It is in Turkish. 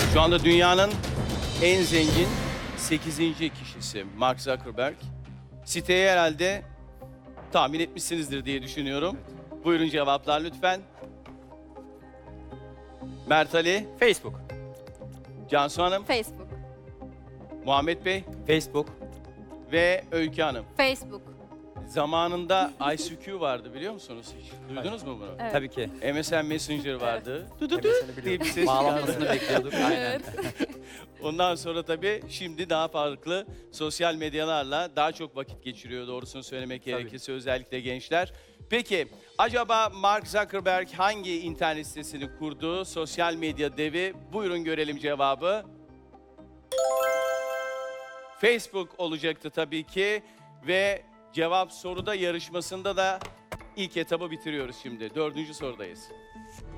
Şu anda dünyanın en zengin 8. kişisi Mark Zuckerberg. Siteyi herhalde tahmin etmişsinizdir diye düşünüyorum. Buyurun cevaplar lütfen. Mert Ali, Facebook. Cansu Hanım, Facebook. Muhammed Bey Facebook. ve Öykü Hanım. Facebook. Zamanında ICQ vardı biliyor musunuz hiç? Duydunuz mu bunu? Evet. Tabii ki. MSN Messenger vardı. MSN'i diye bir biliyorum. ses Bağlanmasını çıkardı. bekliyorduk. Aynen. Evet. Ondan sonra tabii şimdi daha farklı sosyal medyalarla daha çok vakit geçiriyor doğrusunu söylemek gerekirse özellikle gençler. Peki acaba Mark Zuckerberg hangi internet sitesini kurdu? Sosyal medya devi. Buyurun görelim cevabı. Facebook olacaktı tabii ki ve cevap soruda yarışmasında da ilk etabı bitiriyoruz şimdi. 4. sorudayız.